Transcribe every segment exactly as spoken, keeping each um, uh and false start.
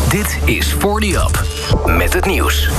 Dit is forty Up, met het nieuws.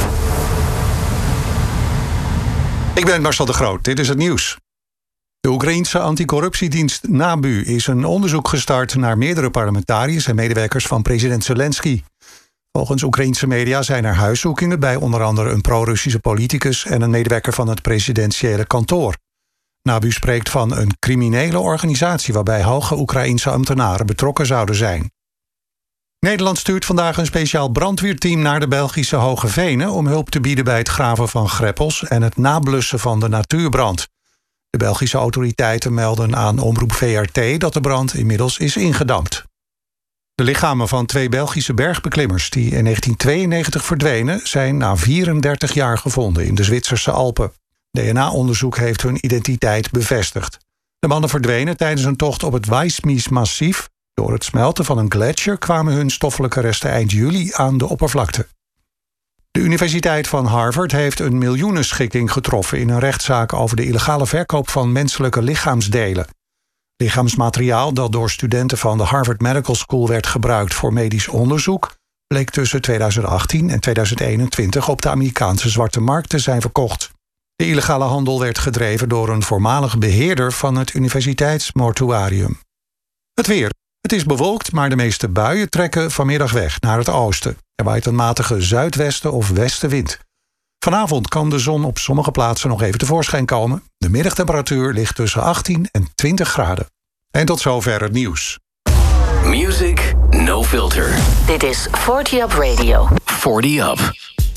Ik ben Marcel de Groot, dit is het nieuws. De Oekraïense anticorruptiedienst NABU is een onderzoek gestart naar meerdere parlementariërs en medewerkers van president Zelensky. Volgens Oekraïense media zijn er huiszoekingen bij onder andere een pro-Russische politicus en een medewerker van het presidentiële kantoor. NABU spreekt van een criminele organisatie waarbij hoge Oekraïense ambtenaren betrokken zouden zijn. Nederland stuurt vandaag een speciaal brandweerteam naar de Belgische Hoge Venen om hulp te bieden bij het graven van greppels en het nablussen van de natuurbrand. De Belgische autoriteiten melden aan omroep V R T dat de brand inmiddels is ingedampt. De lichamen van twee Belgische bergbeklimmers die in negentien tweeënnegentig verdwenen zijn na vierendertig jaar gevonden in de Zwitserse Alpen. D N A-onderzoek heeft hun identiteit bevestigd. De mannen verdwenen tijdens een tocht op het Wijsmies-massief. Door het smelten van een gletsjer kwamen hun stoffelijke resten eind juli aan de oppervlakte. De Universiteit van Harvard heeft een miljoenenschikking getroffen in een rechtszaak over de illegale verkoop van menselijke lichaamsdelen. Lichaamsmateriaal dat door studenten van de Harvard Medical School werd gebruikt voor medisch onderzoek, bleek tussen tweeduizend achttien en tweeduizend eenentwintig op de Amerikaanse zwarte markt te zijn verkocht. De illegale handel werd gedreven door een voormalig beheerder van het universiteitsmortuarium. Het weer. Het is bewolkt, maar de meeste buien trekken vanmiddag weg naar het oosten. Er waait een matige zuidwesten of westenwind. Vanavond kan de zon op sommige plaatsen nog even tevoorschijn komen. De middagtemperatuur ligt tussen achttien en twintig graden. En tot zover het nieuws. Music No Filter. Dit is forty Up Radio. forty Up.